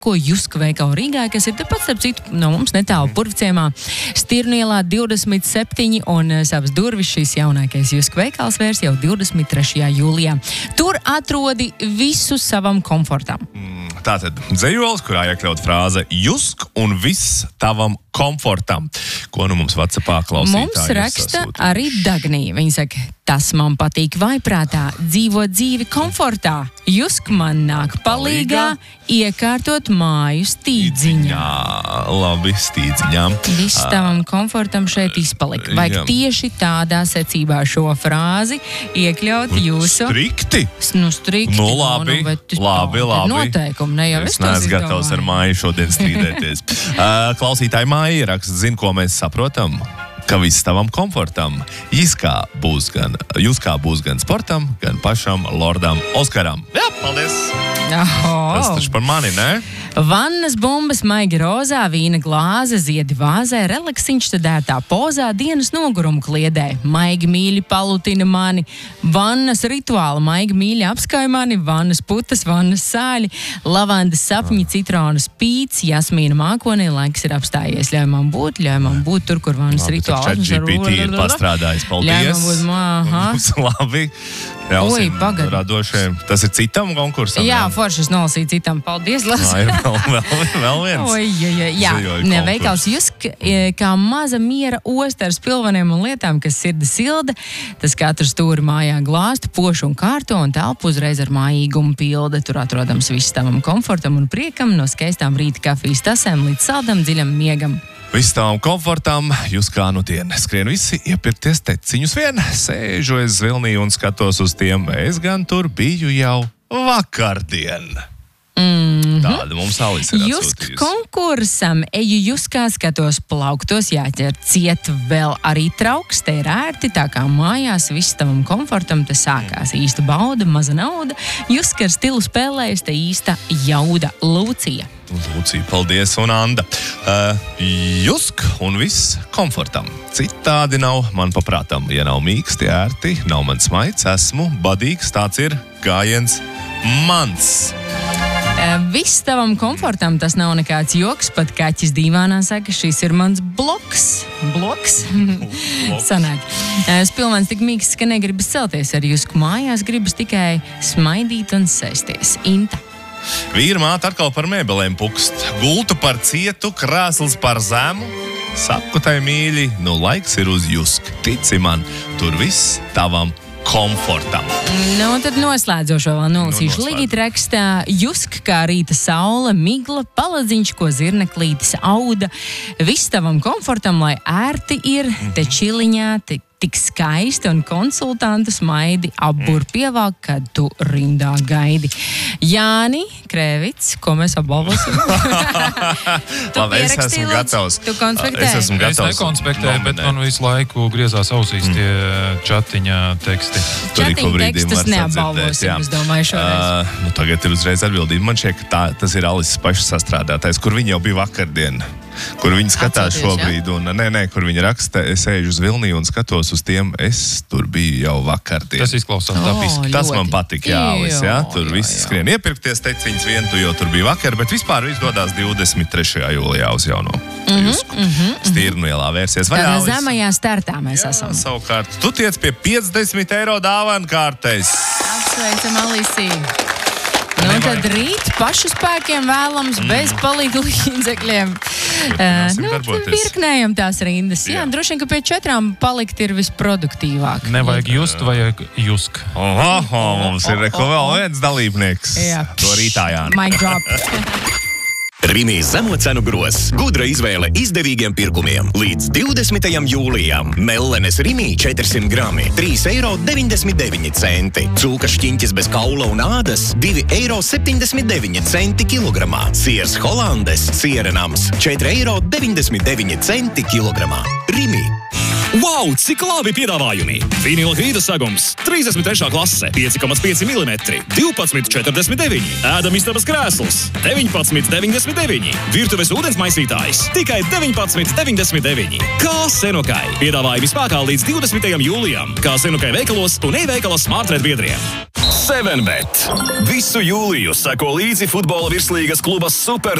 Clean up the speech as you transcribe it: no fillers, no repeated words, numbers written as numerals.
ko Juska veikalu Rīgā, kas ir tepat, starp citu, no mums netālu Purvciemā, Stirnielā 27, un savas durvis šīs jaunākais Juska veikals vērs jau 23. jūlijā. Tur atrodi visu savam komfortam. Tātad dzejols, kurā iekļaut frāze Jusk un viss tavam komfortam. Ko nu mums WhatsAppā klausītāji Mums raksta arī Dagnī. Viņa saka, tas man patīk vaiprātā, dzīvot dzīvi komfortā. Jusk man nāk palīgā, iekārtot māju stīdziņā. Jā, labi, stīdziņām. Viss tavam komfortam šeit izpalika. Vajag tieši tādā secībā šo frāzi iekļaut jūsu... Strikti? Strikti. Nu, labi. Noteikumi, ne jau es neesmu gatavs ar Māju šodien strīdēties. Klausītāji Māja ieraksta, zin, ko mēs saprotam? Ka viss tavam komfortam. Juskā būs gan sportam, gan pašam Lordam Oskaram. Jā, paldies! Tas taču par mani, ne? Vannas bumbas, maigi rozā, vīna glāze, ziedi vāzē, relaksiņš tad ērtā pozā, dienas nogurumu kliedē. Maigi mīļi palutina mani, vannas rituāli, maigi mīļi apskauj mani, vannas putas, vannas sāļi, lavandas sapņi, citronas pīts, jasmīna mākonī, laiks ir apstājies. Ļauj man būt tur, kur vannas rituāli. ChatGPT ir pastrādājis, paldies. Labi. Ļausim radošiem. Tas ir citam konkursam? Jā, forši es nolasīju citam. Paldies, vēl viens. Jā, veikals Jusk, kā maza miera osta ar spilvaniem un lietām, kas sirdi silda. Tas katru stūri mājā glāsta, pošu un kārto un telpu uzreiz ar mājīgumu pilda. Tur atrodams viss tavam komfortam un priekam, no skaistām rīta kafijas tasēm līdz saldam dziļam miegam. Viss tavam komfortam, Juskā nu dien. Skrien visi iepirkties teciņus vien. Sēžu es Vilnī un skatos uz tiem. Es gan tur biju jau vakardien. Tāda mums Alis ir Jusk atsūtījusi. konkursam eju Juskā, skatos plauktos, jāķer ciet vēl arī trauks, te ir ērti, tā kā mājās viss tavam komfortam te sākās. Īsta bauda, maza nauda, Jusk ar stilu spēlējas, te īsta jauda. Lūcija. Lūcija, paldies, un Anda. Jusk un viss komfortam. Citādi nav man paprātam. Ja nav mīksti, ērti, nav man smaids, esmu badīgs, tāds ir gājiens mans. Viss tavam komfortam, tas nav nekāds joks, pat kaķis dīvānā saka, šis ir mans bloks. Sanāk. Spilvens tik mīksts, ka negribas celties ar Jusku mājās, gribas tikai smaidīt un sēsties. Inta. Vīra māte atkal par mēbelēm pukst. Gultu par cietu, krēsls par zemu. Saku tai mīļi, nu laiks ir uz Jusk. Tici man, tur viss tavam komfortam. Nu, tad noslēdzošo vēl nolasīšu. Ligīt rakstā Jusk kā rīta saule, migla, paladziņš, ko zirneklītis auda. Viss tavam komfortam, lai ērti ir, te čiliņā, tik skaisti un konsultantu smaidi apbur pievāk, kad tu rindā gaidi. Jāni Krēvits, ko mēs apbalvosim? Labi, es esmu gatavs. Tu konspektēji? Es esmu gatavs. Es nekonspektēju, bet man visu laiku griezās ausīs tie čatiņa teksti. Čatiņa tekstus neapbalvosim, es domāju šoreiz. Tagad ir uzreiz atbildība. Man šķiet, ka tas ir Alises pašas sastrādātais, kur viņa jau bija vakardien. Kur viņi skatās šobrīd, un kur viņi raksta, es eju uz Vilnī un skatos uz tiem, es tur biju jau vakardien. Tas izklausās dabiski. Tas man patika, jā, Alis, jā. Tur visi skrien iepirkties teciņas vien, tu jau tur bija vakar, bet vispār viss dodās 23. jūlijā uz jauno. Stirnielā vērsies. Tādā zemajā startā mēs esam. Savukārt, tu tiec pie 50 eiro dāvana kārtais. Apsveicam Alisī. Nu, tad rīt pašu spēkiem vēlams, bez palīgu līdzekļiem. Virknējam tās rindas. Jā, droši vien, ka pie 4 palikt ir visproduktīvāk. Nevajag just, vajag Jusk. Mums ir vēl viens dalībnieks. Jā. To rītā, Jāni. Mic drop. Rimi zemo cenu gros. Gudra izvēle izdevīgiem pirkumiem. Līdz 20. jūlijam. Mellenes Rimi 400 grami. 3,99 eiro. Cūka šķiņķis bez kaula un ādas. 2,79 eiro kilogramā. Siers Holandes. Sierenams. 4,99 eiro kilogramā. Rimi. Wow! Vau, cik labi piedāvājumi! Vinila grīdas sagums 33. klase 5,5 mm 12,49. Ēdamistabas krēsls 19,99. Virtuves ūdensmaisītājs tikai 19,99. Kā Senokai. Piedāvājumi spēkā līdz 20. jūlijam. Kā Senokai veikalos un e-veikala Smartred biedriem. 7bet. Visu jūliju seko līdzi futbola virslīgas kluba Super